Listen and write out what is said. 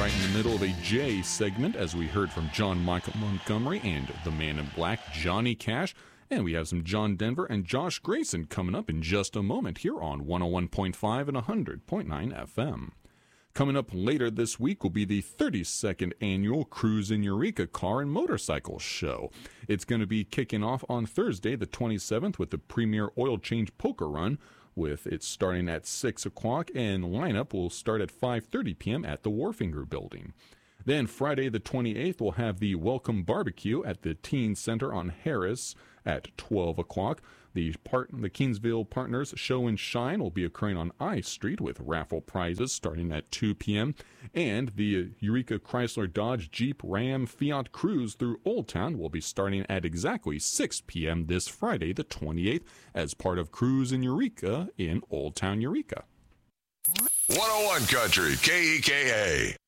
right in the middle of a J segment as we heard from John Michael Montgomery and the Man in Black, Johnny Cash. And we have some John Denver and Josh Grayson coming up in just a moment here on 101.5 and 100.9 FM. Coming up later this week will be the 32nd annual Cruise in Eureka Car and Motorcycle Show. It's going to be kicking off on Thursday, the 27th, with the premier oil change poker run, with it starting at 6 o'clock, and lineup will start at 5:30 p.m. at the Warfinger Building. Then Friday the 28th, we'll have the Welcome Barbecue at the Teen Center on Harris at 12 o'clock. The Kingsville Partners Show and Shine will be occurring on I Street with raffle prizes starting at 2 p.m. And the Eureka Chrysler Dodge Jeep Ram Fiat Cruise through Old Town will be starting at exactly 6 p.m. this Friday the 28th as part of Cruise in Eureka in Old Town Eureka. 101 Country, KEKA.